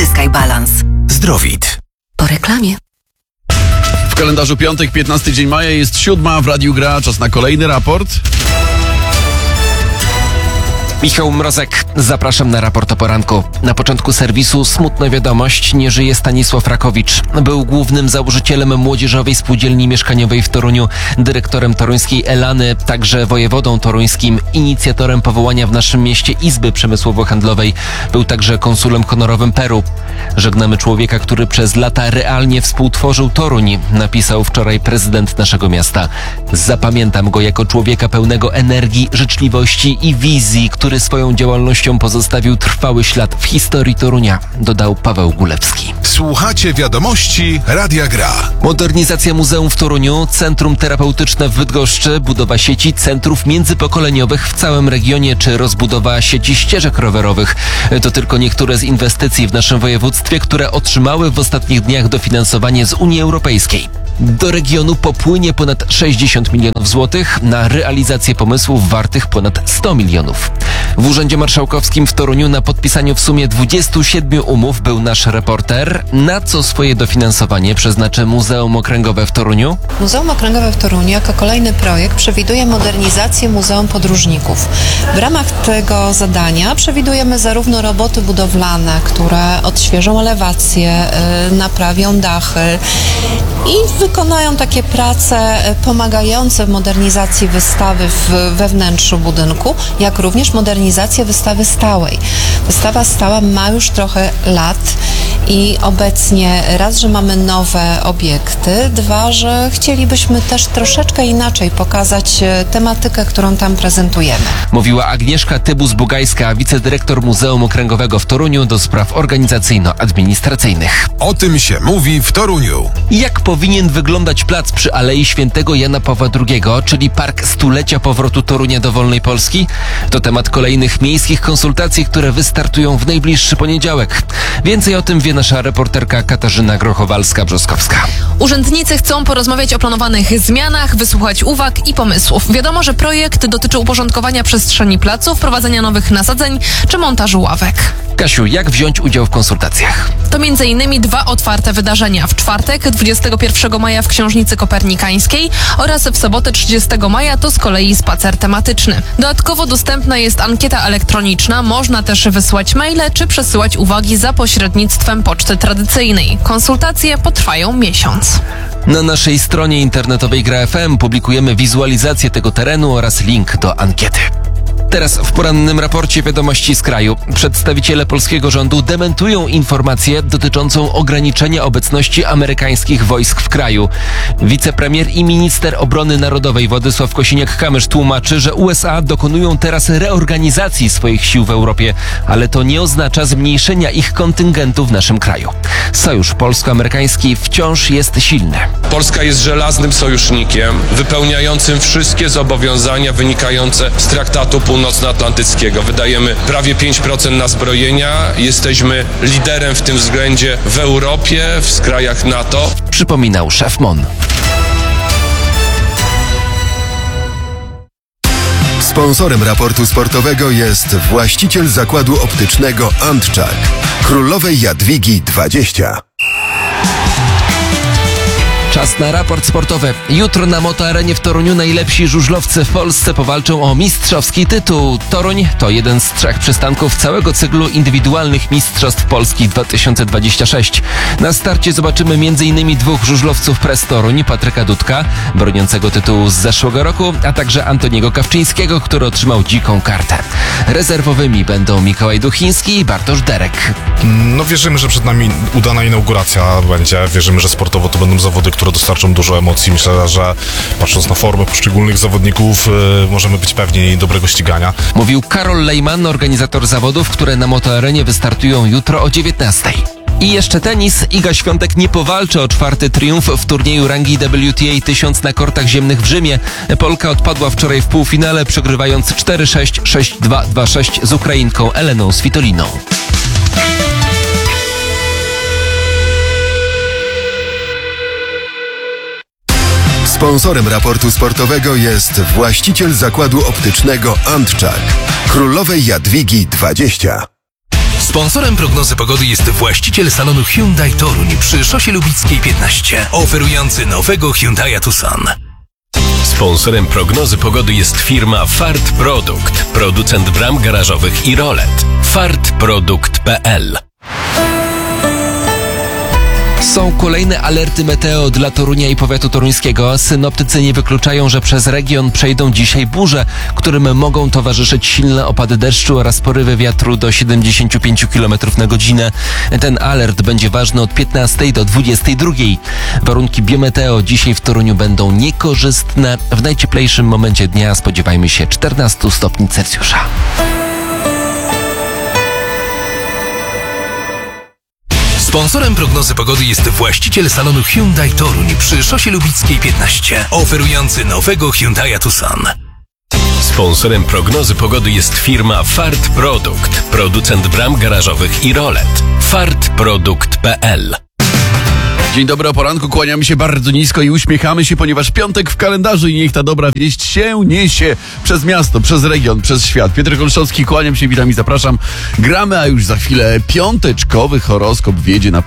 Zyskaj balans. Zdrowit. Po reklamie. W kalendarzu piątek, 15 dzień maja, jest 7, w Radiu Gra. Czas na kolejny raport. Michał Mrozek, zapraszam na raport o poranku. Na początku serwisu smutna wiadomość, nie żyje Stanisław Rakowicz. Był głównym założycielem Młodzieżowej Spółdzielni Mieszkaniowej w Toruniu, dyrektorem toruńskiej Elany, także wojewodą toruńskim, inicjatorem powołania w naszym mieście Izby Przemysłowo-Handlowej. Był także konsulem honorowym Peru. Żegnamy człowieka, który przez lata realnie współtworzył Toruń, napisał wczoraj prezydent naszego miasta. Zapamiętam go jako człowieka pełnego energii, życzliwości i wizji, który swoją działalnością pozostawił trwały ślad w historii Torunia, dodał Paweł Gulewski. Słuchacie wiadomości Radia Gra. Modernizacja muzeum w Toruniu, centrum terapeutyczne w Bydgoszczy, budowa sieci centrów międzypokoleniowych w całym regionie czy rozbudowa sieci ścieżek rowerowych. To tylko niektóre z inwestycji w naszym województwie, które otrzymały w ostatnich dniach dofinansowanie z Unii Europejskiej. Do regionu popłynie ponad 60 milionów złotych na realizację pomysłów wartych ponad 100 milionów. W Urzędzie Marszałkowskim w Toruniu na podpisaniu w sumie 27 umów był nasz reporter. Na co swoje dofinansowanie przeznaczy Muzeum Okręgowe w Toruniu? Muzeum Okręgowe w Toruniu jako kolejny projekt przewiduje modernizację Muzeum Podróżników. W ramach tego zadania przewidujemy zarówno roboty budowlane, które odświeżą elewacje, naprawią dachy i wykonają takie prace pomagające w modernizacji wystawy we wnętrzu budynku, jak również modernizację wystawy stałej. Wystawa stała ma już trochę lat i obecnie raz, że mamy nowe obiekty, dwa, że chcielibyśmy też troszeczkę inaczej pokazać tematykę, którą tam prezentujemy. Mówiła Agnieszka Tybus-Bugajska, wicedyrektor Muzeum Okręgowego w Toruniu do spraw organizacyjno-administracyjnych. O tym się mówi w Toruniu. Jak powinien wyglądać plac przy Alei Świętego Jana Pawła II, czyli Park Stulecia Powrotu Torunia do wolnej Polski? To temat kolejnych miejskich konsultacji, które wystartują w najbliższy poniedziałek. Więcej o tym wie nasza reporterka Katarzyna Grochowalska-Brzoskowska. Urzędnicy chcą porozmawiać o planowanych zmianach, wysłuchać uwag i pomysłów. Wiadomo, że projekt dotyczy uporządkowania przestrzeni placu, wprowadzenia nowych nasadzeń czy montażu ławek. Kasiu, jak wziąć udział w konsultacjach? To m.in. 2 otwarte wydarzenia. W czwartek, 21 maja w Książnicy Kopernikańskiej oraz w sobotę 30 maja to z kolei spacer tematyczny. Dodatkowo dostępna jest ankieta elektroniczna, można też wysłać maile czy przesyłać uwagi za pośrednictwem poczty tradycyjnej. Konsultacje potrwają miesiąc. Na naszej stronie internetowej Gra FM publikujemy wizualizację tego terenu oraz link do ankiety. Teraz w porannym raporcie wiadomości z kraju. Przedstawiciele polskiego rządu dementują informację dotyczącą ograniczenia obecności amerykańskich wojsk w kraju. Wicepremier i minister obrony narodowej Władysław Kosiniak-Kamysz tłumaczy, że USA dokonują teraz reorganizacji swoich sił w Europie, ale to nie oznacza zmniejszenia ich kontyngentu w naszym kraju. Sojusz polsko-amerykański wciąż jest silny. Polska jest żelaznym sojusznikiem, wypełniającym wszystkie zobowiązania wynikające z Traktatu Północnoatlantyckiego. Wydajemy prawie 5% na zbrojenia. Jesteśmy liderem w tym względzie w Europie, w krajach NATO. Przypominał szef MON. Sponsorem raportu sportowego jest właściciel zakładu optycznego Antczak. Królowej Jadwigi 20. Czas na raport sportowy. Jutro na Motoarenie w Toruniu najlepsi żużlowcy w Polsce powalczą o mistrzowski tytuł. Toruń to jeden z 3 przystanków całego cyklu indywidualnych Mistrzostw Polski 2026. Na starcie zobaczymy m.in. 2 żużlowców Press Toruń, Patryka Dudka, broniącego tytułu z zeszłego roku, a także Antoniego Kawczyńskiego, który otrzymał dziką kartę. Rezerwowymi będą Mikołaj Duchiński i Bartosz Derek. Wierzymy, że przed nami udana inauguracja będzie. Wierzymy, że sportowo to będą zawody, które dostarczą dużo emocji. Myślę, że patrząc na formę poszczególnych zawodników, możemy być pewni dobrego ścigania. Mówił Karol Lejman, organizator zawodów, które na Motoarenie wystartują jutro o 19:00. I jeszcze tenis. Iga Świątek nie powalczy o 4. triumf w turnieju rangi WTA 1000 na kortach ziemnych w Rzymie. Polka odpadła wczoraj w półfinale, przegrywając 4-6, 6-2, 2-6 z Ukrainką Eleną Svitoliną. Sponsorem raportu sportowego jest właściciel zakładu optycznego Antczak. Królowej Jadwigi 20. Sponsorem prognozy pogody jest właściciel salonu Hyundai Toruń przy Szosie Lubickiej 15, oferujący nowego Hyundai'a Tucson. Sponsorem prognozy pogody jest firma Fart Produkt, producent bram garażowych i rolet. fartprodukt.pl. Są kolejne alerty meteo dla Torunia i powiatu toruńskiego. Synoptycy nie wykluczają, że przez region przejdą dzisiaj burze, którym mogą towarzyszyć silne opady deszczu oraz porywy wiatru do 75 km na godzinę. Ten alert będzie ważny od 15 do 22. Warunki biometeo dzisiaj w Toruniu będą niekorzystne. W najcieplejszym momencie dnia spodziewajmy się 14 stopni Celsjusza. Sponsorem prognozy pogody jest właściciel salonu Hyundai Toruń przy Szosie Lubickiej 15, oferujący nowego Hyundai'a Tucson. Sponsorem prognozy pogody jest firma Fart Produkt, producent bram garażowych i rolet. fartprodukt.pl. Dzień dobry, o poranku kłaniamy się bardzo nisko i uśmiechamy się, ponieważ piątek w kalendarzu i niech ta dobra wieść się niesie przez miasto, przez region, przez świat. Piotr Kolszowski, kłaniam się, witam i zapraszam. Gramy, a już za chwilę piąteczkowy horoskop wjedzie na